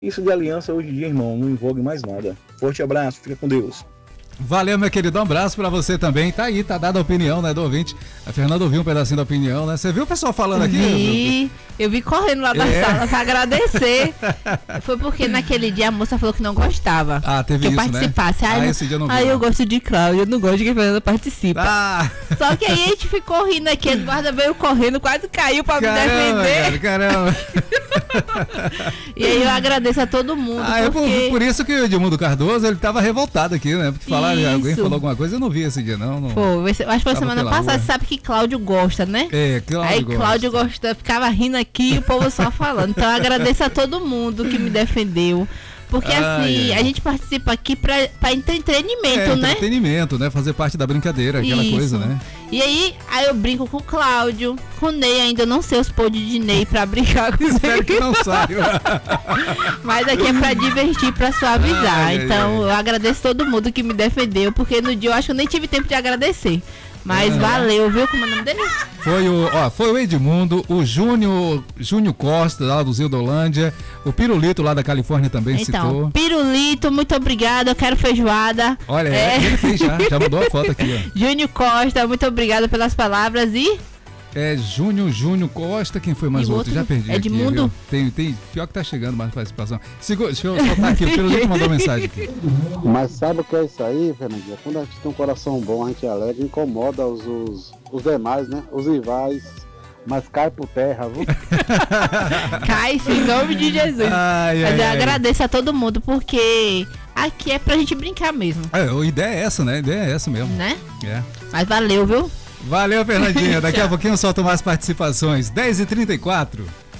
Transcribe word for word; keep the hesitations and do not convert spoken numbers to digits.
Isso de aliança hoje em dia, irmão, não envolve mais nada. Forte abraço, fica com Deus. Valeu, meu querido, um abraço pra você também. Tá aí, tá dada a opinião, né, do ouvinte. A Fernanda ouviu um pedacinho da opinião, né? Você viu o pessoal falando aqui? Vi, eu vi correndo lá da É. sala pra agradecer. Foi porque naquele dia a moça falou que não gostava. Ah, teve que eu isso, né? participasse. Ah, Aí, esse dia eu não vi, aí não. eu gosto de Cláudia, eu não gosto de que a Fernanda participa. Ah, Só que aí a gente ficou rindo aqui, a Eduarda veio correndo, quase caiu pra caramba, me defender. cara, caramba. E aí eu agradeço a todo mundo. Ah, é por, porque... por isso que o Edmundo Cardoso, ele tava revoltado aqui, né? Porque falaram, Isso. alguém falou alguma coisa, eu não vi esse dia, não. não. Pô, esse- acho que foi Tava semana pela passada, rua. você sabe que Cláudio gosta, né? É, Cláudio Aí gosta. Cláudio gosta, ficava rindo aqui e o povo só falando. Então eu agradeço a todo mundo que me defendeu. Porque Ai, assim, ai. a gente participa aqui pra, pra entretenimento, É, né? entretenimento, né? Fazer parte da brincadeira, aquela Isso. coisa, né? E aí, aí eu brinco com o Cláudio, com o Ney, ainda não sei os podres de Ney pra brincar com Espero que ele. não saia. Mas aqui é pra divertir, pra suavizar. Ai, ai, então ai. eu agradeço todo mundo que me defendeu, porque no dia eu acho que eu nem tive tempo de agradecer. Mas Ah. valeu, viu? Como é o nome dele? Foi o, ó, foi o Edmundo, o Júnior, Júnior Costa, lá do Zildolândia, o Pirulito lá da Califórnia também Então, citou. Pirulito, muito obrigada, eu quero feijoada. Olha, É. ele fez já, já mandou a foto aqui, ó. Júnior Costa, muito obrigada pelas palavras e É Júnior, Júnior Costa, quem foi mais E o outro? outro? Já perdi Edmundo? aqui, viu? Tem, tem, pior que tá chegando mais participação. Segura, deixa eu soltar aqui, o Pirulito mandou mensagem aqui. Mas sabe o que é isso aí, Fernandinha? Quando a gente tem um coração bom, a gente é alegre, incomoda os, os, os demais, né? Os rivais, mas cai por terra, viu? cai em nome de Jesus. Ai, ai, Mas eu ai. agradeço a todo mundo, porque aqui é pra gente brincar mesmo, É, a ideia é essa, né? A ideia é essa mesmo. né? É. Mas valeu, viu? Valeu, Fernandinha. Daqui a Tchau. pouquinho eu solto mais participações. dez e trinta e quatro.